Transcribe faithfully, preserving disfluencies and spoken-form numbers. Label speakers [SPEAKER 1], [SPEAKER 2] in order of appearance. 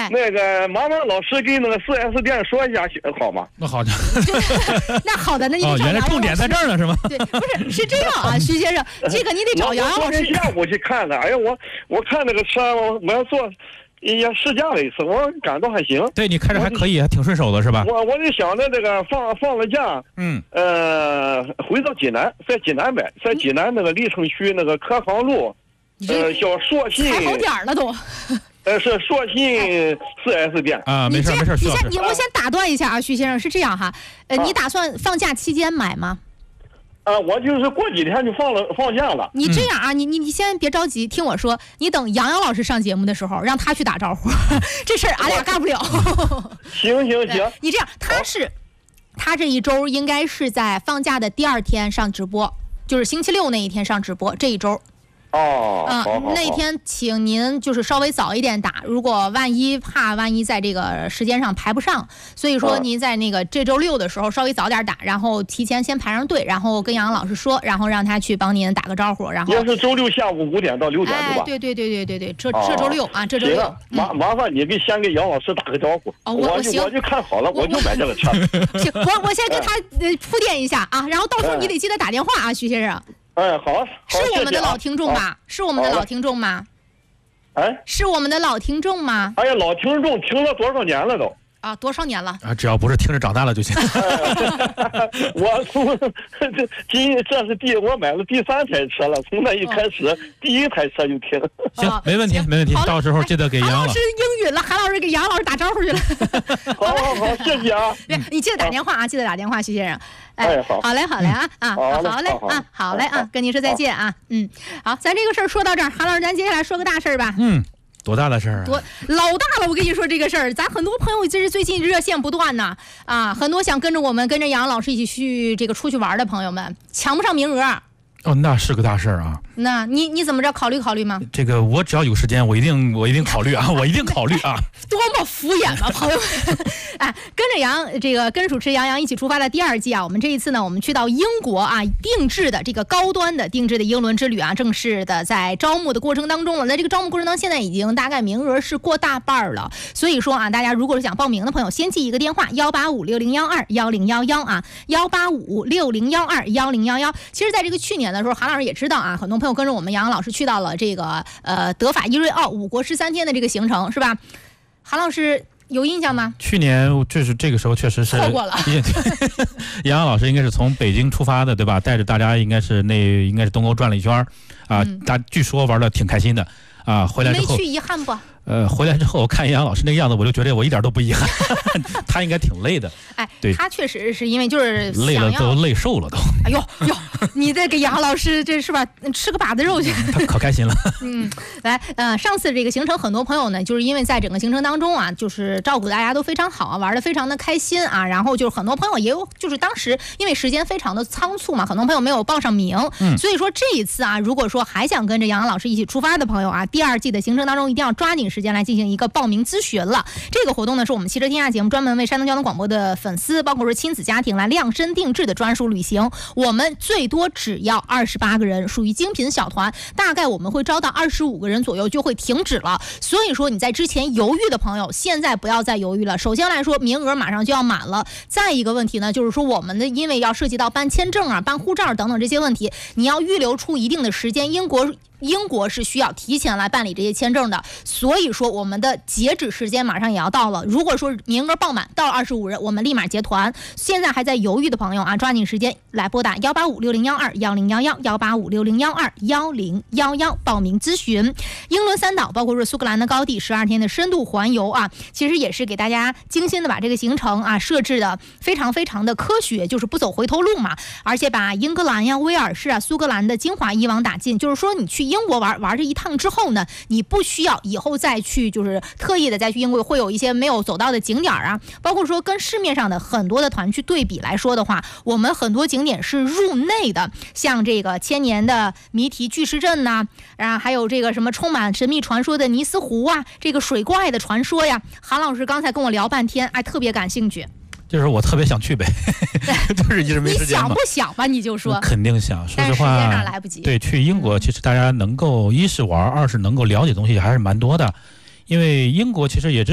[SPEAKER 1] 哎，
[SPEAKER 2] 那个麻烦老师给那个 四 S 店说一下好吗？
[SPEAKER 3] 那好的，
[SPEAKER 1] 那好的，那你得
[SPEAKER 3] 哦，
[SPEAKER 1] 找
[SPEAKER 3] 原来重点在这儿呢，是吗？
[SPEAKER 1] 对，不是是这样啊，徐先生，这个你得找杨洋老师。
[SPEAKER 2] 我下午去看看，哎呀，我我看那个车，我我要坐。也试驾了一次，我感到还行。
[SPEAKER 3] 对你开着还可以，还挺顺手的，是吧？
[SPEAKER 2] 我我就想着这个放放了假，
[SPEAKER 3] 嗯，
[SPEAKER 2] 呃，回到济南，在济南买，在济南那个历城区那个科航路，呃，叫硕信，
[SPEAKER 1] 踩好点儿了都。
[SPEAKER 2] 呃，是硕信四 S 店
[SPEAKER 3] 啊，没事没事，徐老师，
[SPEAKER 1] 你我先打断一下啊，徐先生，是这样哈，呃，你打算放假期间买吗？
[SPEAKER 2] 啊，我就是过几天就放了放假了。
[SPEAKER 1] 你这样啊，你你你先别着急，听我说，你等杨洋老师上节目的时候，让他去打招呼，这事儿俺俩干不了。
[SPEAKER 2] 行行行，
[SPEAKER 1] 你这样，他是，他这一周应该是在放假的第二天上直播，就是星期六那一天上直播，这一周。
[SPEAKER 2] 哦，
[SPEAKER 1] 嗯，
[SPEAKER 2] 好好好
[SPEAKER 1] 那天请您就是稍微早一点打，如果万一怕万一在这个时间上排不上，所以说您在那个这周六的时候稍微早点打，然后提前先排上队，然后跟杨洋老师说，然后让他去帮您打个招呼，然后
[SPEAKER 2] 也是周六下午五点到六点是吧？
[SPEAKER 1] 哎，对对对对对对，这这周六啊，这周六。
[SPEAKER 2] 麻麻烦你给先给杨老师打个招呼。
[SPEAKER 1] 哦，我
[SPEAKER 2] 就我就看好了，我就买这个车。
[SPEAKER 1] 行，我我先跟他呃铺垫一下啊，然后到时候你得记得打电话啊，徐先生。
[SPEAKER 2] 哎，好，
[SPEAKER 1] 是我们的老听众吧？是我们的老听众吗？
[SPEAKER 2] 哎，
[SPEAKER 1] 是我们的老听众吗？
[SPEAKER 2] 哎呀，老听众听了多少年了都？
[SPEAKER 1] 啊，多少年了？
[SPEAKER 3] 啊，只要不是听着长大了就行。
[SPEAKER 2] 我从这今这是第我买了第三台车了，从那一开始第一台车就听。
[SPEAKER 3] 行，没问题，没问题。到时候记得给杨
[SPEAKER 1] 老师应允了，韩老师给杨老师打招呼去了。
[SPEAKER 2] 好好好，谢谢啊。
[SPEAKER 1] 你记得打电话啊，记得打电话，徐先生。
[SPEAKER 2] 哎，好，
[SPEAKER 1] 好嘞，好嘞啊啊，
[SPEAKER 2] 好
[SPEAKER 1] 嘞啊，好嘞啊，跟您说再见啊，嗯，好，咱这个事儿说到这儿，韩老师，咱接下来说个大事儿吧。
[SPEAKER 3] 嗯。多大的事儿、啊？
[SPEAKER 1] 多老大了！我跟你说这个事儿，咱很多朋友这是最近热线不断呐，啊，很多想跟着我们跟着杨老师一起去这个出去玩的朋友们，抢不上名额。
[SPEAKER 3] 哦，那是个大事儿啊！
[SPEAKER 1] 那你你怎么着？考虑考虑吗？
[SPEAKER 3] 这个我只要有时间，我一定我一定考虑啊，我一定考虑啊！
[SPEAKER 1] 多么敷衍啊，朋友们！哎，跟着杨这个跟主持杨洋一起出发的第二季啊，我们这一次呢，我们去到英国啊，定制的这个高端的定制的英伦之旅啊，正式的在招募的过程当中了。在这个招募过程当中，现在已经大概名额是过大半了。所以说啊，大家如果是想报名的朋友，先记一个电话：幺八五六零幺二幺零幺幺啊，幺八五六零幺二幺零幺幺。其实，在这个去年的时候，韩老师也知道啊，很多朋友跟着我们杨老师去到了这个呃德法伊瑞奥五国十三天的这个行程，是吧？韩老师有印象吗？
[SPEAKER 3] 去年就是这个时候确实是
[SPEAKER 1] 错过了。
[SPEAKER 3] 杨洋老师应该是从北京出发的，对吧？带着大家应该是那应该是东欧转了一圈啊，嗯、大据说玩的挺开心的啊。回来之后
[SPEAKER 1] 没去遗憾不？
[SPEAKER 3] 呃，回来之后我看杨老师那个样子，我就觉得我一点都不遗憾，他应该挺累的。
[SPEAKER 1] 哎，
[SPEAKER 3] 对，
[SPEAKER 1] 他确实是因为就是
[SPEAKER 3] 累了都累瘦了都。
[SPEAKER 1] 哎呦呦，你再给杨老师这是吧？吃个把子肉去。
[SPEAKER 3] 他可开心了。
[SPEAKER 1] 嗯，来，呃，上次这个行程，很多朋友呢，就是因为在整个行程当中啊，就是照顾大家都非常好，玩的非常的开心啊。然后就是很多朋友也有，就是当时因为时间非常的仓促嘛，很多朋友没有报上名。嗯，所以说这一次啊，如果说还想跟着杨洋老师一起出发的朋友啊，第二季的行程当中一定要抓紧时间来进行一个报名咨询了。这个活动呢，是我们汽车天下节目专门为山东交通广播的粉丝，包括是亲子家庭来量身定制的专属旅行。我们最多只要二十八个人，属于精品小团，大概我们会招到二十五个人左右就会停止了。所以说你在之前犹豫的朋友，现在不要再犹豫了。首先来说，名额马上就要满了。再一个问题呢，就是说我们的因为要涉及到办签证啊、办护照等等这些问题，你要预留出一定的时间。英国英国是需要提前来办理这些签证的，所以说我们的截止时间马上也要到了。如果说名额爆满到了二十五人，我们立马结团。现在还在犹豫的朋友啊，抓紧时间来拨打幺八五六零幺二幺零幺幺幺八五六零幺二幺零幺幺报名咨询。英伦三岛包括说苏格兰的高地十二天的深度环游啊，其实也是给大家精心的把这个行程啊设置的非常非常的科学，就是不走回头路嘛，而且把英格兰呀、威尔士啊、苏格兰的精华一网打尽。就是说你去英国玩玩这一趟之后呢，你不需要以后再去就是特意的再去英国，会有一些没有走到的景点啊，包括说跟市面上的很多的团去对比来说的话，我们很多景点是入内的，像这个千年的谜题巨石阵呐、啊，然后还有这个什么充满神秘传说的尼斯湖啊，这个水怪的传说呀。韩老师刚才跟我聊半天，哎，特别感兴趣。
[SPEAKER 3] 就是我特别想去呗，就是一直没时间嘛。
[SPEAKER 1] 你想不想吧？你就说。
[SPEAKER 3] 肯定想，说实话，
[SPEAKER 1] 但是时间上来不及。
[SPEAKER 3] 对，去英国其实大家能够一是玩，二是能够了解东西还是蛮多的，因为英国其实也